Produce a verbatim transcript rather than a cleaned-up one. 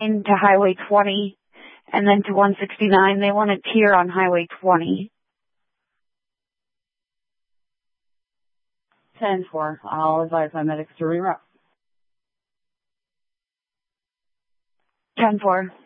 into Highway twenty and then to one sixty-nine. They want a tier on Highway twenty. ten four. I'll advise my medics to reroute. ten four.